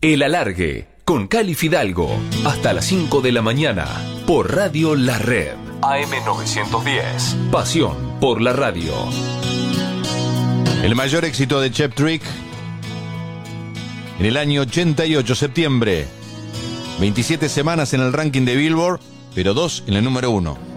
El Alargue, con Cali Fidalgo, hasta las 5 de la mañana, por Radio La Red. AM910, pasión por la radio. El mayor éxito de Cheap Trick en el año 88, septiembre. 27 semanas en el ranking de Billboard, pero 2 en el número 1.